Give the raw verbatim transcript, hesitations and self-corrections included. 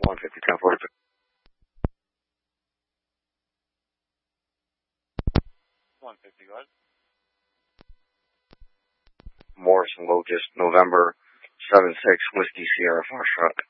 one fifty, ten forty. one fifty, go ahead. Morrison Locust, November seven six, Whiskey Sierra Foxtrot.